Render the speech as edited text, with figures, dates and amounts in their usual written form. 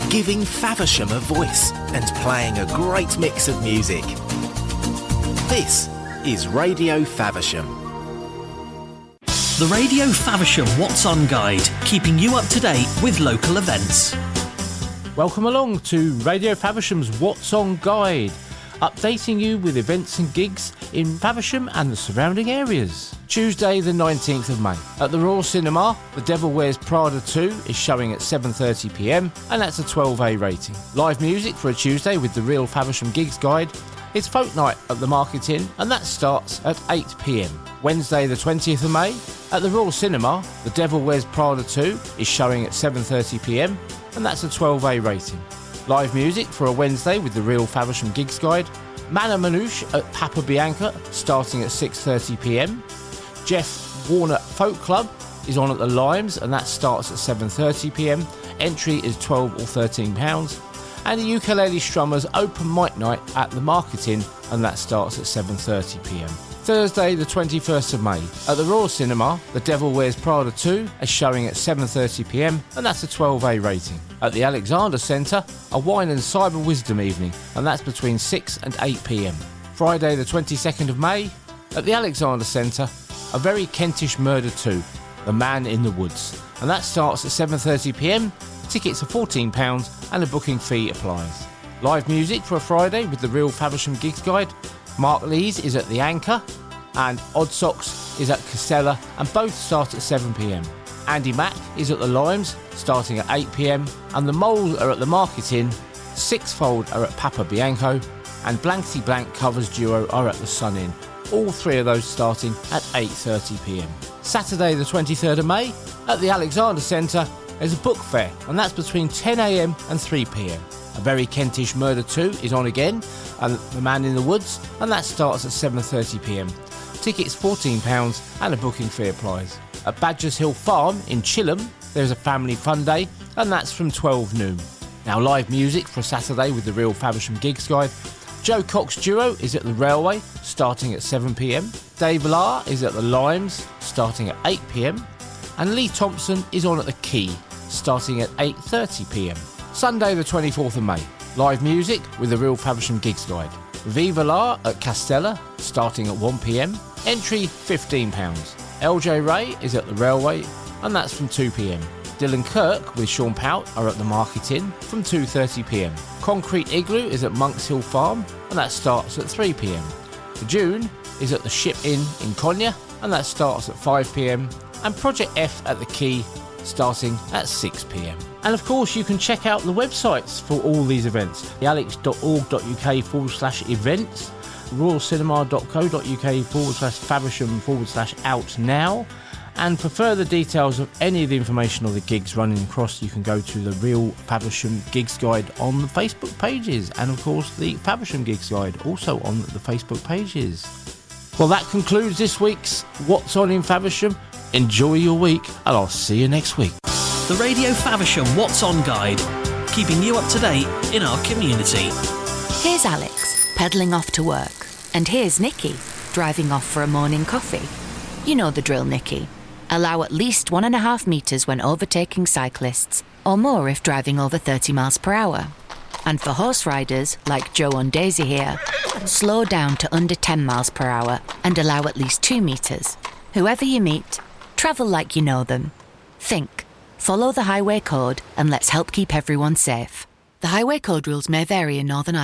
giving Faversham a voice and playing a great mix of music. This is Radio Faversham. The Radio Faversham What's On Guide, keeping you up to date with local events. Welcome along to Radio Faversham's What's On Guide, updating you with events and gigs in Faversham and the surrounding areas. Tuesday the 19th of May. At the Royal Cinema, The Devil Wears Prada 2 is showing at 7:30pm and that's a 12A rating. Live music for a Tuesday with the Real Faversham Gigs Guide. It's Folk Night at the Market Inn and that starts at 8pm. Wednesday the 20th of May. At the Royal Cinema, The Devil Wears Prada 2 is showing at 7:30pm and that's a 12A rating. Live music for a Wednesday with the Real Faversham Gigs Guide. Mana Manouche at Papa Bianca starting at 6:30pm. Jeff Warner Folk Club is on at the Limes and that starts at 7:30pm. Entry is £12 or £13. And the Ukulele Strummers Open Mic Night at the Market Inn and that starts at 7:30pm. Thursday the 21st of May. At the Royal Cinema, The Devil Wears Prada 2 is showing at 7:30pm and that's a 12A rating. At the Alexander Centre, a wine and cyber wisdom evening and that's between 6 and 8pm. Friday the 22nd of May. At the Alexander Centre, A Very Kentish Murder 2, The Man in the Woods and that starts at 7:30pm. Tickets are £14 and a booking fee applies. Live music for a Friday with the Real Faversham Gigs Guide. Mark Lees is at the Anchor and Odd Socks is at Castella and both start at 7pm. Andy Mack is at the Limes starting at 8pm and the Moles are at the Market Inn, Sixfold are at Papa Bianco and Blankety Blank Covers Duo are at the Sun Inn. All three of those starting at 8:30pm. Saturday the 23rd of May at the Alexander Centre there's a book fair and that's between 10am and 3pm. A Very Kentish Murder 2 is on again and The Man in the Woods and that starts at 7:30pm. Tickets £14 and a booking fee applies. At Badgers Hill Farm in Chilham there's a family fun day and that's from 12 noon. Now live music for a Saturday with the Real Faversham Gigs Guide. Joe Cox Duo is at the Railway starting at 7pm. Dave Lahr is at the Limes starting at 8pm. And Lee Thompson is on at the Quay starting at 8:30pm. Sunday the 24th of May. Live music with the Real Faversham Gigs Guide. Viva La at Castella starting at 1pm. Entry £15. LJ Ray is at the Railway and that's from 2pm. Dylan Kirk with Sean Pout are at the Market Inn from 2:30pm. Concrete Igloo is at Monks Hill Farm and that starts at 3pm. The June is at the Ship Inn in Konya and that starts at 5pm. And Project F at the Quay starting at 6pm. And of course you can check out the websites for all these events. thealex.org.uk/events, royalcinema.co.uk/Faversham/out now. And for further details of any of the information of the gigs running across, you can go to the Real Faversham Gigs Guide on the Facebook pages. And of course the Faversham Gigs Guide also on the Facebook pages. Well, that concludes this week's What's On in Faversham. Enjoy your week and I'll see you next week. The Radio Faversham What's On Guide, keeping you up to date in our community. Here's Alex, pedalling off to work. And here's Nikki, driving off for a morning coffee. You know the drill, Nikki. Allow at least 1.5 metres when overtaking cyclists, or more if driving over 30 miles per hour. And for horse riders, like Joe and Daisy here, slow down to under 10 miles per hour and allow at least 2 metres. Whoever you meet, travel like you know them. Think, follow the highway code and let's help keep everyone safe. The highway code rules may vary in Northern Ireland.